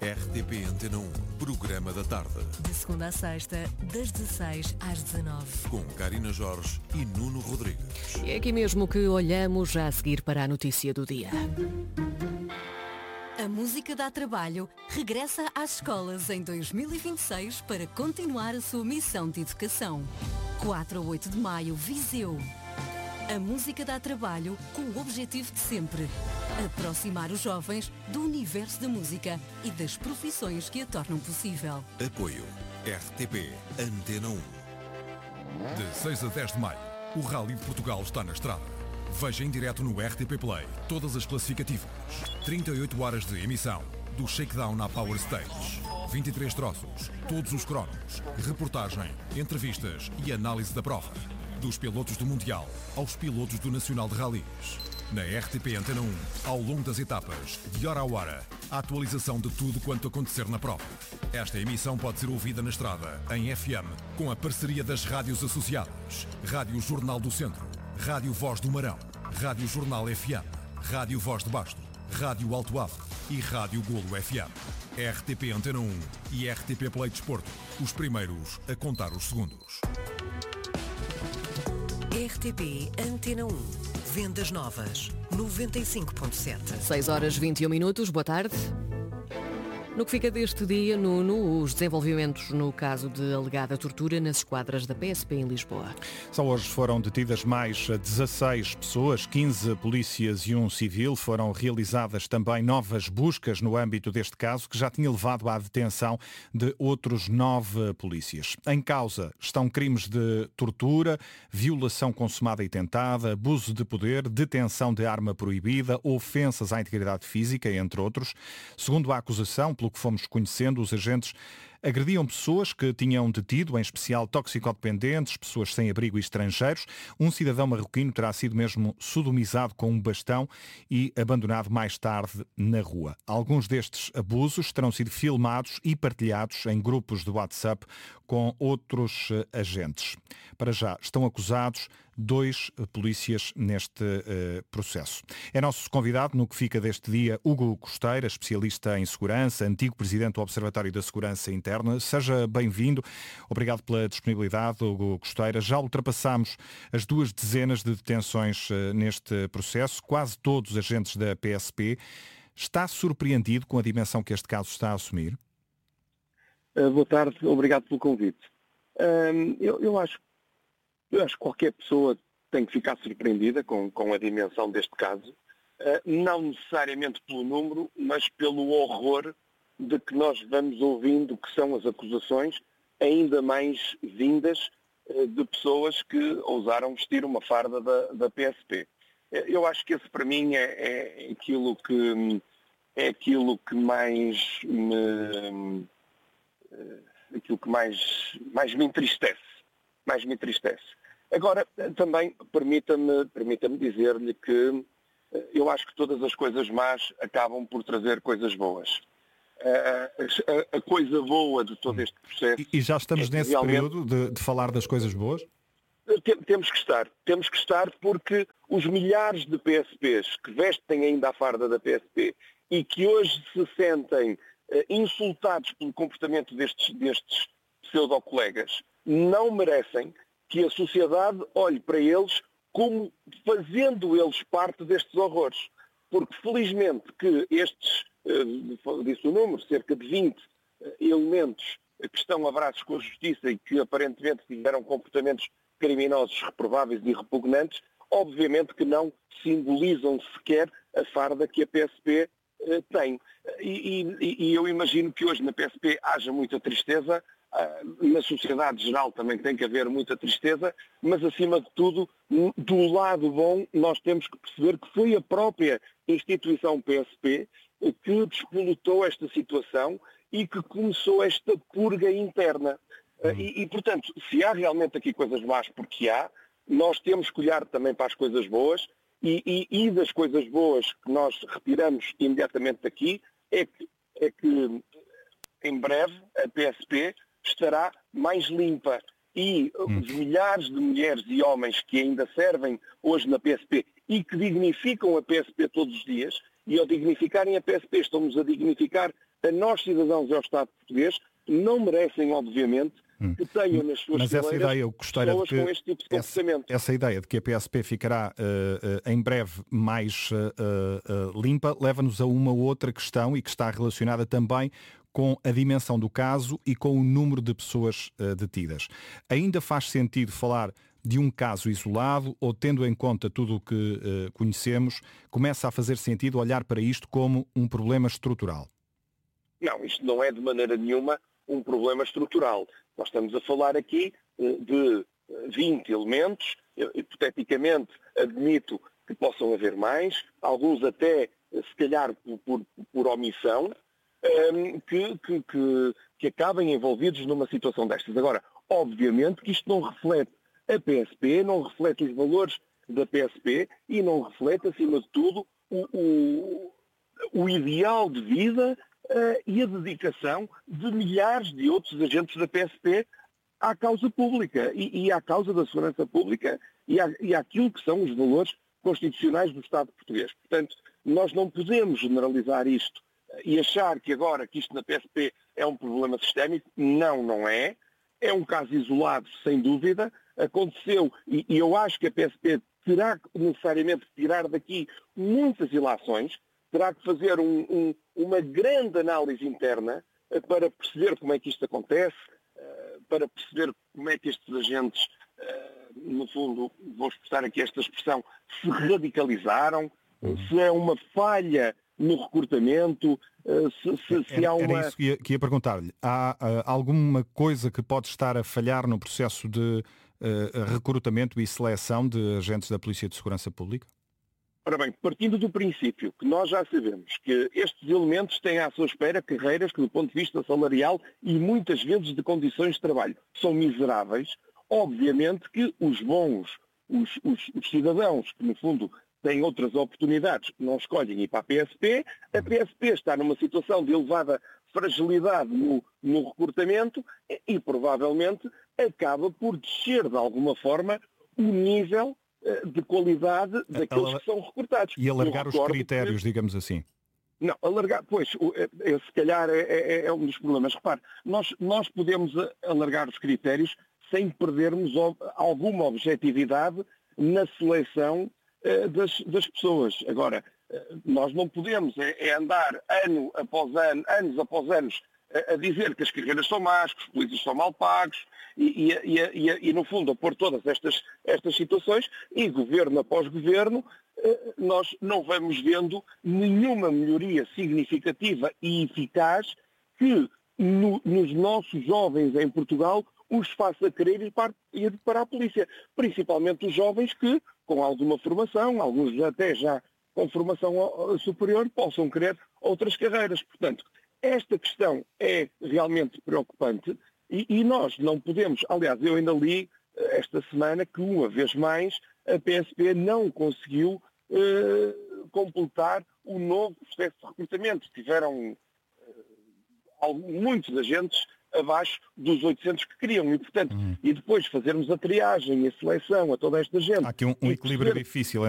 RTP Antena 1, programa da tarde. De segunda a sexta, das 16 às 19. Com Karina Jorge e Nuno Rodrigues. E é aqui mesmo que olhamos já a seguir para a notícia do dia. A Música Dá Trabalho regressa às escolas em 2026 para continuar a sua missão de educação. 4 a 8 de maio, Viseu. A Música Dá Trabalho com o objetivo de sempre aproximar os jovens do universo da música e das profissões que a tornam possível. Apoio RTP Antena 1. De 6 a 10 de maio, o Rally de Portugal está na estrada. Veja em direto no RTP Play todas as classificativas. 38 horas de emissão, do shakedown à Power Stage. 23 troços, todos os cronos, reportagem, entrevistas e análise da prova. Dos pilotos do Mundial aos pilotos do Nacional de Rallys. Na RTP Antena 1, ao longo das etapas, de hora a hora, a atualização de tudo quanto acontecer na prova. Esta emissão pode ser ouvida na estrada, em FM, com a parceria das rádios associadas. Rádio Jornal do Centro, Rádio Voz do Marão, Rádio Jornal FM, Rádio Voz de Basto, Rádio Alto Ave e Rádio Golo FM. RTP Antena 1 e RTP Play Desporto, os primeiros a contar os segundos. RTP Antena 1. Vendas novas. 95.7. 6 horas 21 minutos. Boa tarde. No que fica deste dia, Nuno, os desenvolvimentos no caso de alegada tortura nas esquadras da PSP em Lisboa. Só hoje foram detidas mais 16 pessoas, 15 polícias e um civil. Foram realizadas também novas buscas no âmbito deste caso, que já tinha levado à detenção de outros 9 polícias. Em causa estão crimes de tortura, violação consumada e tentada, abuso de poder, detenção de arma proibida, ofensas à integridade física, entre outros. Segundo a acusação, pelo que fomos conhecendo, os agentes agrediam pessoas que tinham detido, em especial toxicodependentes, pessoas sem abrigo e estrangeiros. Um cidadão marroquino terá sido mesmo sodomizado com um bastão e abandonado mais tarde na rua. Alguns destes abusos terão sido filmados e partilhados em grupos de WhatsApp com outros agentes. Para já estão acusados 2 polícias neste processo. É nosso convidado no que fica deste dia Hugo Costeira, especialista em segurança, antigo presidente do Observatório da Segurança Interna. Seja bem-vindo. Obrigado pela disponibilidade, Hugo Costeira. Já ultrapassámos as 2 dezenas de detenções neste processo, quase todos agentes da PSP. Está surpreendido com a dimensão que este caso está a assumir? Boa tarde, obrigado pelo convite. Eu acho que qualquer pessoa tem que ficar surpreendida com a dimensão deste caso, não necessariamente pelo número, mas pelo horror de que nós vamos ouvindo que são as acusações, ainda mais vindas de pessoas que ousaram vestir uma farda da PSP. Eu acho que esse para mim é aquilo que mais me entristece. Agora, também permita-me dizer-lhe que eu acho que todas as coisas más acabam por trazer coisas boas. A coisa boa de todo este processo... E já estamos nesse período de falar das coisas boas? Temos que estar porque os milhares de PSPs que vestem ainda a farda da PSP e que hoje se sentem insultados pelo comportamento destes pseudo-colegas não merecem que a sociedade olhe para eles como fazendo eles parte destes horrores. Porque felizmente que estes, disse o número, cerca de 20 elementos que estão a braços com a justiça e que aparentemente tiveram comportamentos criminosos reprováveis e repugnantes, obviamente que não simbolizam sequer a farda que a PSP tem. E eu imagino que hoje na PSP haja muita tristeza, na sociedade geral também tem que haver muita tristeza, mas acima de tudo, do lado bom, nós temos que perceber que foi a própria instituição PSP que despolutou esta situação e que começou esta purga interna. E, portanto, se há realmente aqui coisas más, porque há, nós temos que olhar também para as coisas boas e das coisas boas que nós retiramos imediatamente daqui é que em breve a PSP estará mais limpa e os milhares de mulheres e homens que ainda servem hoje na PSP e que dignificam a PSP todos os dias, e ao dignificarem a PSP, estamos a dignificar a nós cidadãos e ao Estado português, não merecem, obviamente, que tenham nas suas Mas essa ideia, eu gostaria de pessoas com este tipo de comportamento. Essa ideia de que a PSP ficará em breve mais limpa leva-nos a uma outra questão e que está relacionada também com a dimensão do caso e com o número de pessoas detidas. Ainda faz sentido falar de um caso isolado ou, tendo em conta tudo o que conhecemos, começa a fazer sentido olhar para isto como um problema estrutural? Não, isto não é de maneira nenhuma um problema estrutural. Nós estamos a falar aqui de 20 elementos, hipoteticamente admito que possam haver mais, alguns até, se calhar, por omissão, que acabem envolvidos numa situação destas. Agora, obviamente que isto não reflete a PSP, não reflete os valores da PSP e não reflete, acima de tudo, o ideal de vida e a dedicação de milhares de outros agentes da PSP à causa pública e à causa da segurança pública e àquilo que são os valores constitucionais do Estado português. Portanto, nós não podemos generalizar isto e achar que agora que isto na PSP é um problema sistémico. Não, não é. É um caso isolado, sem dúvida. Aconteceu e eu acho que a PSP terá necessariamente que tirar daqui muitas ilações, terá que fazer uma grande análise interna para perceber como é que isto acontece, para perceber como é que estes agentes, no fundo, vou expressar aqui esta expressão, se radicalizaram, se é uma falha no recrutamento, se há uma... Era isso que ia perguntar-lhe. Há alguma coisa que pode estar a falhar no processo de recrutamento e seleção de agentes da Polícia de Segurança Pública? Ora bem, partindo do princípio que nós já sabemos que estes elementos têm à sua espera carreiras que, do ponto de vista salarial e muitas vezes de condições de trabalho, são miseráveis, obviamente que os bons, os cidadãos que, no fundo, têm outras oportunidades que não escolhem ir para a PSP está numa situação de elevada fragilidade no recrutamento e provavelmente acaba por descer de alguma forma o nível de qualidade daqueles que são recrutados. E alargar os critérios, digamos assim. Não, alargar, pois, se calhar é um dos problemas. Repare, nós podemos alargar os critérios sem perdermos alguma objetividade na seleção das pessoas. Agora, nós não podemos andar anos após anos a dizer que as carreiras são más, que os polícias são mal pagos e no fundo, a pôr todas estas situações e governo após governo, nós não vamos vendo nenhuma melhoria significativa e eficaz que nos nossos jovens em Portugal os faça querer ir para a polícia. Principalmente os jovens que, com alguma formação, alguns até já com formação superior, possam querer outras carreiras. Portanto, esta questão é realmente preocupante e nós não podemos... Aliás, eu ainda li esta semana que, uma vez mais, a PSP não conseguiu completar o novo processo de recrutamento. Tiveram muitos agentes abaixo dos 800 que queriam e, portanto, e depois fazermos a triagem e a seleção a toda esta gente. Há aqui um equilíbrio difícil